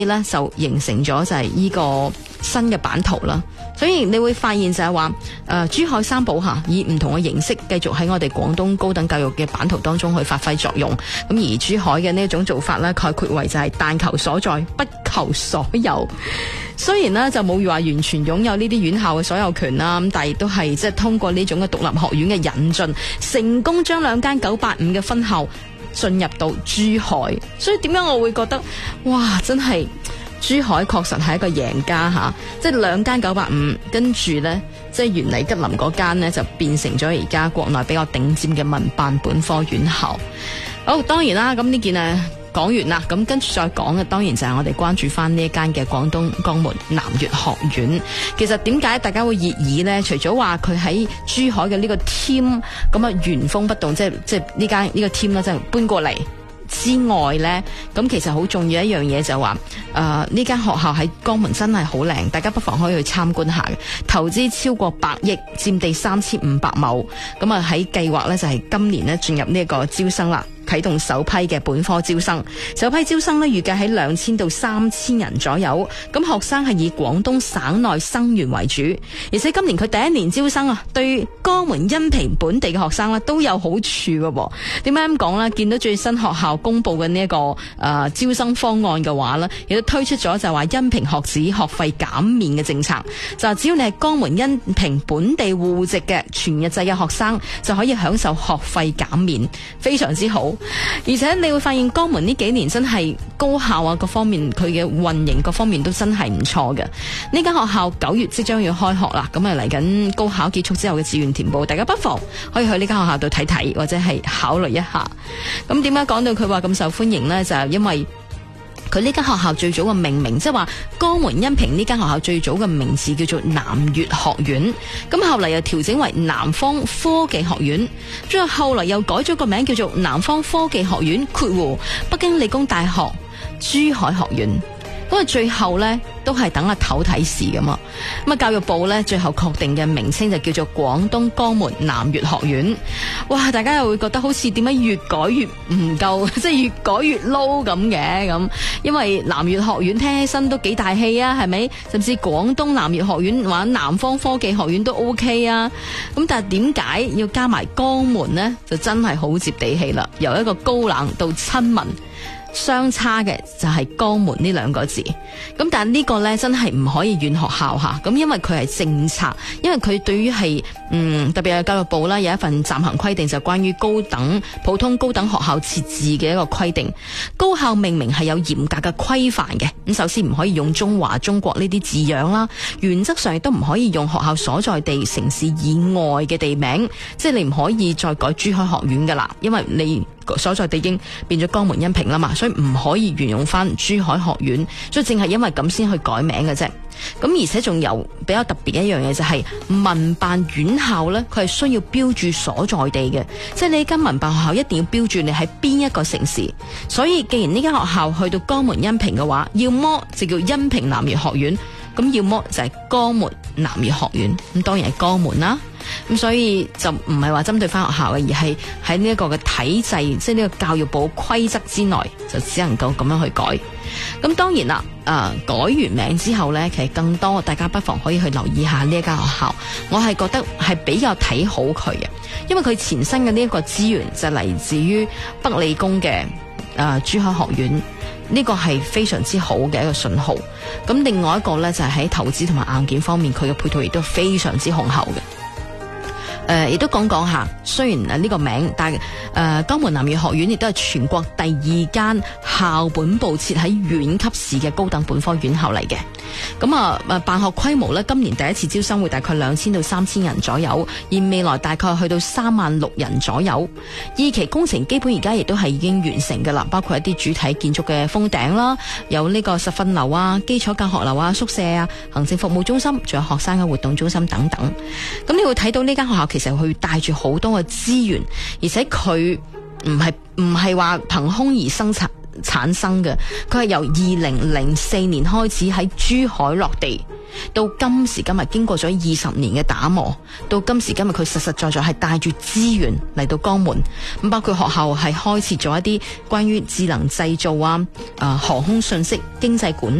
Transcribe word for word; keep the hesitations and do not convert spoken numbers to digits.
咧就形成咗就係呢個新嘅版圖啦。所以你會發現就係話誒珠海三寶吓，以唔同嘅形式繼續喺我哋廣東高等教育嘅版圖當中去發揮作用。咁而珠海嘅呢一種做法咧，概括為就係但求所在，不求所有。雖然呢就冇話完全擁有呢啲院校嘅所有權啦，咁但係亦都係即係通過呢種嘅獨立學院嘅引進，成功將兩間九八五嘅分校進入到珠海。所以點解我會覺得哇，真係珠海確實係一個贏家吓，即係兩間九八五，跟住呢，即係原嚟吉林嗰間呢，就變成咗而家國內比較頂尖嘅民辦本科院校。好，當然啦，咁呢件啊講完啦，咁跟住再講嘅，當然就係我哋關注翻呢一間嘅廣東江門南粵學院。其實點解大家會熱議呢？除咗話佢喺珠海嘅呢個 team 咁啊原封不動，即係即係呢間呢個 team 咧，即係搬過嚟之外呢，咁其實好重要一樣嘢就係話，誒呢間學校喺江門真係好靚，大家不妨可以去參觀下嘅。投資超過百億，佔地三千五百畝，咁啊喺計劃呢，就係今年呢進入呢一個招生啦。啟動首批嘅本科招生，首批招生呢預計喺兩千到三千人左右。咁學生係以廣東省內生源為主，而且今年佢第一年招生啊，對江門恩平本地嘅學生呢都有好處嘅。點解咁講呢？見到最新學校公布嘅呢一個誒、呃、招生方案嘅話呢，亦都推出咗就話恩平學子學費減免嘅政策，就只要你係江門恩平本地戶籍嘅全日制嘅學生，就可以享受學費減免，非常之好。而且你會發現江門呢幾年真係高校啊，各方面佢嘅運營各方面都真係唔錯嘅。呢間學校九月即將要開學啦，咁啊嚟緊高考結束之後嘅志願填報，大家不妨可以去呢間學校度睇睇，或者係考慮一下。咁點解講到佢話咁受歡迎呢？就係因為佢呢間學校最早嘅命名，即係話江門恩平呢間學校最早嘅名字叫做南粵學院，咁後嚟又調整為南方科技學院，之後後嚟又改咗個名叫做南方科技學院括弧北京理工大學珠海學院。咁啊，最後呢都係等阿頭睇事㗎嘛。咁啊，教育部呢最後確定嘅名稱就叫做廣東江門南粵學院。哇！大家又會覺得好似點解越改越唔夠，即係越改越撈咁嘅咁。因為南粵學院聽起身都幾大氣啊，係咪？甚至廣東南粵學院或者南方科技學院都 OK 啊。咁但係點解要加埋江門呢？就真係好接地氣啦。由一個高冷到親民。相差嘅就係江門呢兩個字，咁但係呢個呢，真係唔可以怨學校吓，咁因為佢係政策，因為佢對於係嗯特別係教育部啦有一份暫行規定，就關於高等普通高等學校設置嘅一個規定，高校命名係有嚴格嘅規範嘅。咁首先唔可以用中華中國呢啲字樣啦，原則上亦都唔可以用學校所在地城市以外嘅地名，即係你唔可以再改珠海學院噶啦，因為你所在地已經變咗江門恩平啦嘛，所以唔可以沿用翻珠海學院，所以正係因為咁先去改名嘅啫。咁而且仲有比較特別一樣嘢就係、是、民辦院校呢，佢係需要標注所在地嘅，即係你間民辦學校一定要標注你喺邊一個城市。所以既然呢間學校去到江門恩平嘅話，要麼就叫恩平南粵學院，咁要麼就係江門南粵學院，咁當然係江門啦。咁所以就唔係話針對翻學校嘅，而係喺呢一個嘅體制，即係呢個教育部規則之內，就只能夠咁樣去改。咁當然啦，誒、呃、改完名之後呢，其實更多大家不妨可以去留意下呢一間學校。我係覺得係比較睇好佢嘅，因為佢前身嘅呢一個資源就嚟自於北理工嘅誒、呃、珠海學院，呢、這個係非常之好嘅一個信號。咁另外一個呢，就係、是、喺投資同埋硬件方面，佢嘅配套亦都非常之雄厚嘅。誒、呃，亦都講講下，雖然啊呢個名，但係誒江門南粵學院亦都係全國第二間校本部設喺縣級市嘅高等本科院校嚟嘅。咁啊誒辦學規模呢，今年第一次招生會大概兩千到三千人左右，而未來大概去到三萬六人左右。二期工程基本而家亦都係已經完成噶啦，包括一啲主體建築嘅封頂啦，有呢個實訓樓啊、基礎教學樓啊、宿舍啊、行政服務中心，仲有學生嘅活動中心等等。咁你會睇到呢間學校其實佢帶住好多嘅資源，而且佢唔係唔係話憑空而生產產生嘅，佢係由二零零四年開始喺珠海落地， 到今時今日經過咗二十年嘅打磨，到今時今日佢實實在在係帶住資源嚟到江門，咁包括學校係開設咗一啲關於智能製造啊、誒航空信息經濟管